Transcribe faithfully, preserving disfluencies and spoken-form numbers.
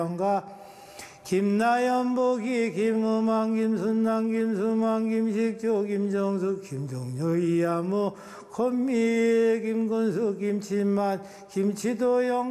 김나연, 보기, 김우만, 김순남, 김수만, 김식조, 김정숙, 김종효, 이하무, 권미, 김건수, 김치만, 김치도영,